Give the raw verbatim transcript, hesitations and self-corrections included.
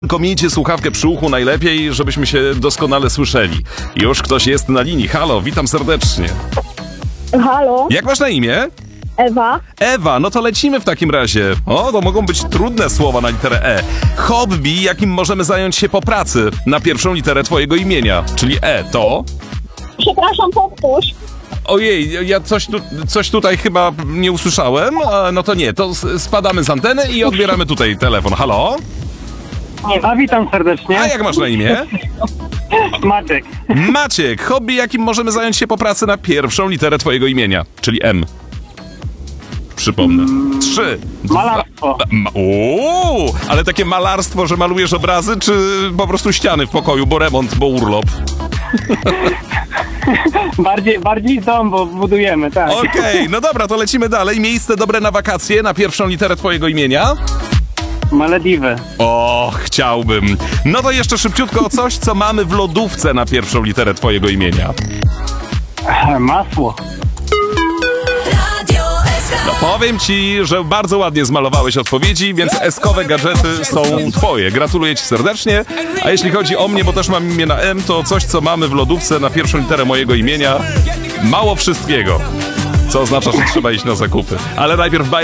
Tylko miejcie słuchawkę przy uchu najlepiej, żebyśmy się doskonale słyszeli. Już ktoś jest na linii. Halo, witam serdecznie. Halo, Jak masz na imię? Ewa. Ewa, no to lecimy w takim razie. O, to mogą być trudne słowa na literę E. Hobby, jakim możemy zająć się po pracy, na pierwszą literę twojego imienia, czyli E, to... Przepraszam, powtórz. Ojej, ja coś, tu, coś tutaj chyba nie usłyszałem. A, no to nie, to s- spadamy z anteny i odbieramy tutaj telefon. Halo? A witam serdecznie. A jak masz na imię? Maciek. Maciek, hobby, jakim możemy zająć się po pracy na pierwszą literę twojego imienia, czyli M. Przypomnę. Trzy. dwa- Malarstwo. Ma- Uuu, ale takie malarstwo, że malujesz obrazy, czy po prostu ściany w pokoju, bo remont, bo urlop? Bardziej, bardziej dom, bo budujemy, tak. Okej, no dobra, to lecimy dalej. Miejsce dobre na wakacje na pierwszą literę twojego imienia? Malediwy. O, chciałbym. No to jeszcze szybciutko o coś, co mamy w lodówce na pierwszą literę twojego imienia. Masło. No powiem ci, że bardzo ładnie zmalowałeś odpowiedzi, więc eskowe gadżety są twoje. Gratuluję ci serdecznie. A jeśli chodzi o mnie, bo też mam imię na M, to coś, co mamy w lodówce na pierwszą literę mojego imienia, mało wszystkiego. Co oznacza, że trzeba iść na zakupy. Ale najpierw